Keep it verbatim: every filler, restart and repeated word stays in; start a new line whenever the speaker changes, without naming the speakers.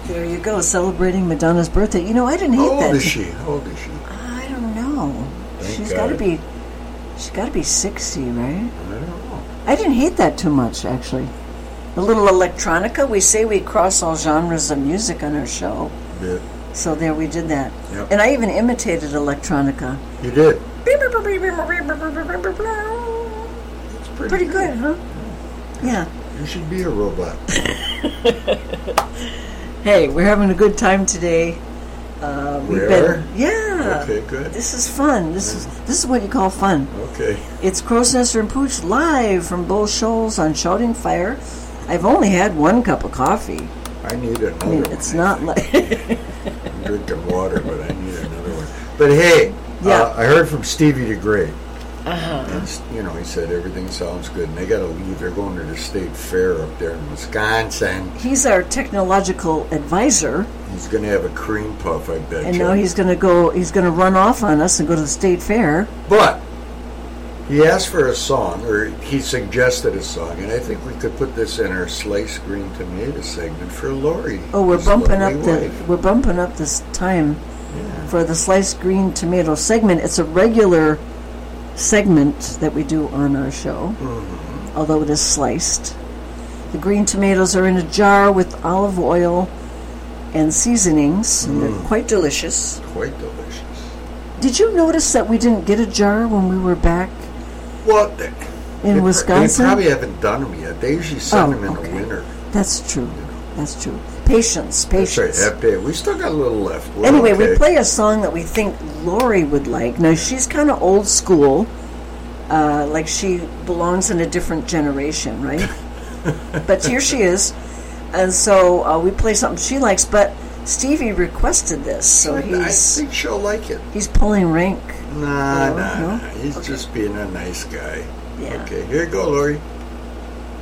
There you go, celebrating Madonna's birthday. You know, I didn't hate
How
that.
old is she? How old is she?
I don't know.
Thank
She's
God.
got to be. She's got to be sixty, right?
I don't know.
I didn't hate that too much, actually. A little electronica. We say we cross all genres of music on our show.
Bit.
So there we did that.
Yep.
And I even imitated electronica.
You did.
It's
pretty
pretty
good.
good, huh? Yeah.
You should be a robot.
Hey, we're having a good time today. Uh, we've
We
been,
are?
yeah.
Okay, good.
This is fun. This is this is what you call fun.
Okay.
It's Crow's Nester and Pooch live from Bull Shoals on Shouting Fire. I've only had one cup of coffee.
I need another
I mean,
one.
it's
I
not
think.
like
I'm drinking water, but I need another one. But hey,
Yeah.
uh, I heard from Stevie the Great.
uh-huh.
And, you know, he said everything sounds good, and they got to leave. They're going to the state fair up there in Wisconsin.
He's our technological advisor,
He's going to have a cream puff, I bet
and
you.
now he's going to go. He's going to run off on us and go to the state fair.
But he asked for a song, or he suggested a song, and I think we could put this in our sliced green tomato segment for Lori.
Oh, we're
his
bumping up
lovely
the
wife.
we're bumping up this time
Yeah.
for the sliced green tomato segment. It's a regular segment that we do on our show,
Mm-hmm.
although it is sliced. The green tomatoes are in a jar with olive oil and seasonings, and
Mm.
they're quite delicious.
Quite delicious.
Did you notice that we didn't get a jar when we were back
Well, they,
in
they,
Wisconsin?
They probably haven't done them yet. They usually send
Oh,
them in
okay.
the winter.
That's true. That's true. Patience,
That's right.
patience.
That day. We still got a little left. We're
Anyway,
okay.
we play a song that we think Lori would like. Now, she's kind of old school, uh, like she belongs in a different generation, right? But here she is, and so uh, we play something she likes. But Stevie requested this, so
I
he's
think she'll like it.
he's pulling rank.
Nah,
No,
nah,
no?
nah. He's
Okay.
just being a nice guy.
Yeah.
Okay, here you go, Lori.